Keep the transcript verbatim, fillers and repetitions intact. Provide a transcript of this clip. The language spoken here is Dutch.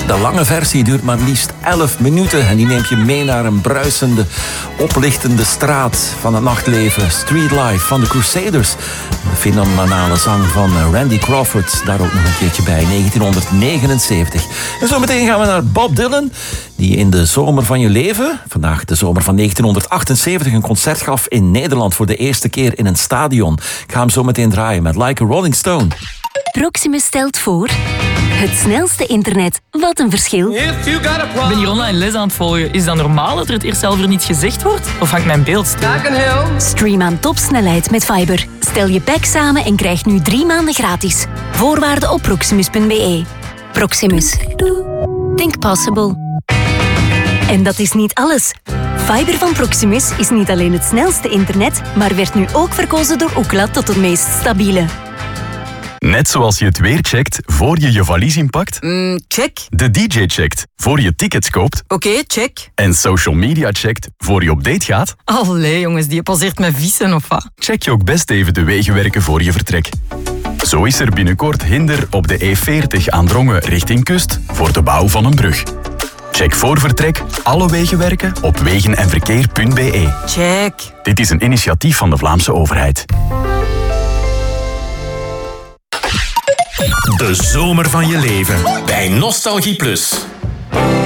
De lange versie duurt maar liefst elf minuten en die neemt je mee naar een bruisende, oplichtende straat van het nachtleven. Street Life van de Crusaders. De fenomenale zang van Randy Crawford, daar ook nog een keertje bij, negentienhonderdnegenenzeventig. En zo meteen gaan we naar Bob Dylan, die in de zomer van je leven, vandaag de zomer van negentienhonderdachtenzeventig, een concert gaf in Nederland voor de eerste keer in een stadion. Ik ga hem zo meteen draaien met Like a Rolling Stone. Proximus stelt voor... Het snelste internet. Wat een verschil. Ik ben hier online les aan het volgen. Is dat normaal dat er het eerst zelf er niet gezegd wordt? Of hangt mijn beeld stil? Stream aan topsnelheid met Fiber. Stel je pack samen en krijg nu drie maanden gratis. Voorwaarden op proximus punt be. Proximus. Think possible. En dat is niet alles. Fiber van Proximus is niet alleen het snelste internet, maar werd nu ook verkozen door Ookla tot het meest stabiele. Net zoals je het weer checkt voor je je valies inpakt. Mm, check. De D J checkt voor je tickets koopt. Oké, okay, check. En social media checkt voor je op date gaat. Allee jongens, die passeert met vissen of wat? Check je ook best even de wegenwerken voor je vertrek. Zo is er binnenkort hinder op de E veertig aan Drongen richting kust voor de bouw van een brug. Check voor vertrek alle wegenwerken op wegen en verkeer punt be. Check. Dit is een initiatief van de Vlaamse overheid. De zomer van je leven bij Nostalgie Plus.